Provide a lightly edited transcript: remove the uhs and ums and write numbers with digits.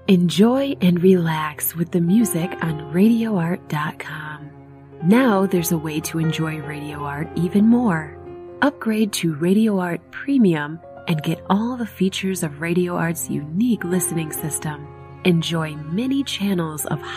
Enjoy and relax with the music on RadioArt.com. Now there's a way to enjoy Radio Art even more. Upgrade to Radio Art Premium and get all the features of Radio Art's unique listening system. Enjoy many channels of